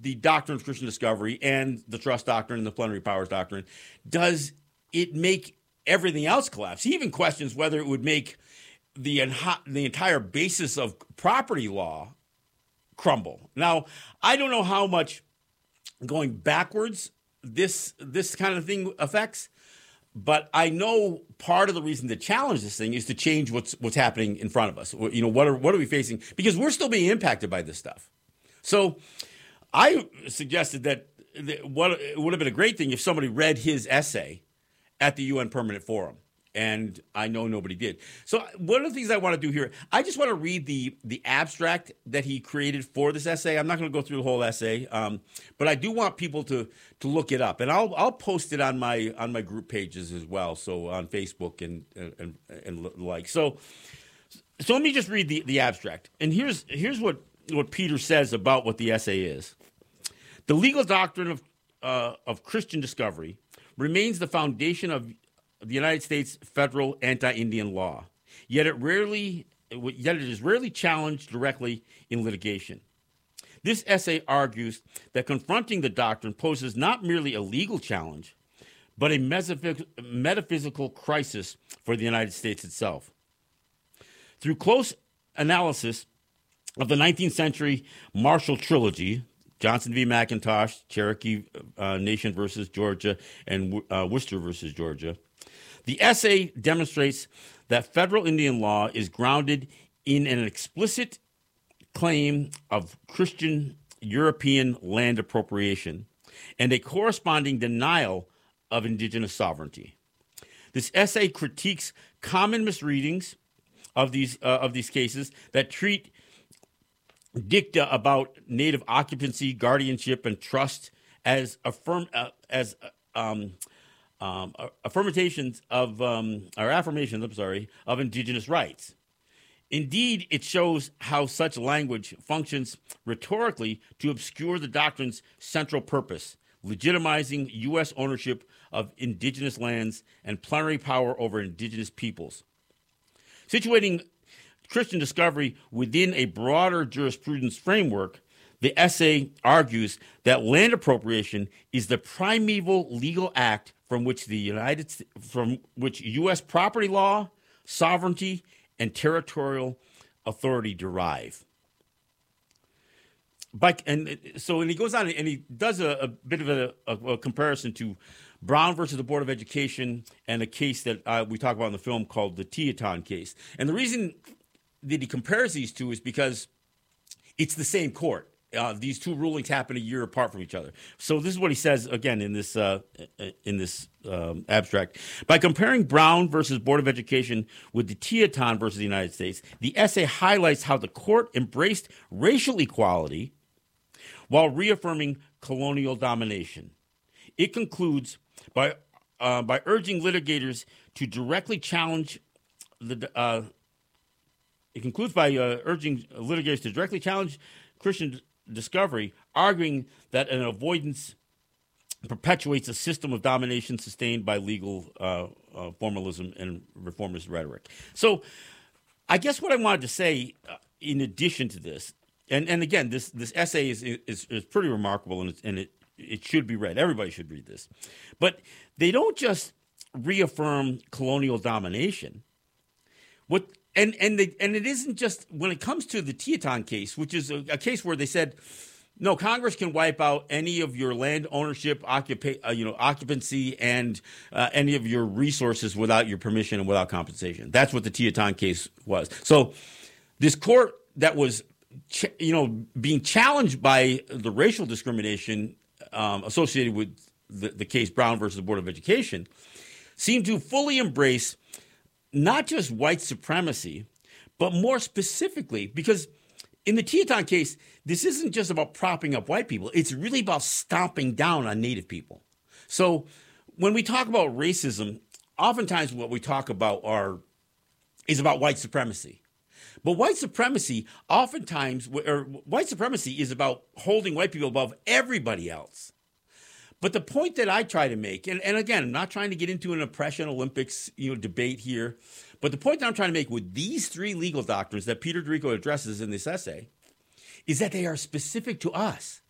the doctrine of Christian discovery and the trust doctrine and the plenary powers doctrine, does it make everything else collapse? He even questions whether it would make the entire basis of property law crumble. Now, I don't know how much going backwards this kind of thing affects, but I know part of the reason to challenge this thing is to change what's happening in front of us. You know, what are we facing? Because we're still being impacted by this stuff. So I suggested that it would have been a great thing if somebody read his essay at the UN Permanent Forum. And I know nobody did. So one of the things I want to do here, I just want to read the abstract that he created for this essay. I'm not going to go through the whole essay, but I do want people to look it up, and I'll post it on my group pages as well. So on Facebook and like. So let me just read the abstract. And here's what Peter says about what the essay is. The legal doctrine of Christian discovery remains the foundation of the United States federal anti-Indian law, yet it is rarely challenged directly in litigation. This essay argues that confronting the doctrine poses not merely a legal challenge, but a metaphysical crisis for the United States itself. Through close analysis of the 19th century Marshall Trilogy, Johnson v. McIntosh, Cherokee Nation versus Georgia, and Worcester versus Georgia, the essay demonstrates that federal Indian law is grounded in an explicit claim of Christian European land appropriation and a corresponding denial of indigenous sovereignty. This essay critiques common misreadings of these cases that treat dicta about native occupancy, guardianship, and trust as affirmations of indigenous rights. Indeed, it shows how such language functions rhetorically to obscure the doctrine's central purpose, legitimizing U.S. ownership of indigenous lands and plenary power over indigenous peoples. Situating Christian discovery within a broader jurisprudence framework, the essay argues that land appropriation is the primeval legal act from which U.S. property law, sovereignty, and territorial authority derive. And he goes on and he does a bit of a comparison to Brown versus the Board of Education and a case that we talk about in the film called the Teton case. And the reason that he compares these two is because it's the same court. These two rulings happen a year apart from each other. So this is what he says again in this abstract. By comparing Brown versus Board of Education with the Teton versus the United States, the essay highlights how the court embraced racial equality while reaffirming colonial domination. It concludes by urging litigators to directly challenge Christian discovery, arguing that an avoidance perpetuates a system of domination sustained by legal formalism and reformist rhetoric. So I guess what I wanted to say in addition to this, and again, this essay is pretty remarkable, and it should be read. Everybody should read this. But they don't just reaffirm colonial domination. And it isn't just when it comes to the Teton case, which is a case where they said, no, Congress can wipe out any of your land ownership, occupancy, and any of your resources without your permission and without compensation. That's what the Teton case was. So this court that was, being challenged by the racial discrimination associated with the case Brown versus the Board of Education seemed to fully embrace not just white supremacy, but more specifically, because in the Teton case, this isn't just about propping up white people. It's really about stomping down on Native people. So when we talk about racism, oftentimes what we talk about is about white supremacy. But white supremacy is about holding white people above everybody else. But the point that I try to make, and again, I'm not trying to get into an oppression Olympics debate here, but the point that I'm trying to make with these three legal doctrines that Peter D'Errico addresses in this essay is that they are specific to us.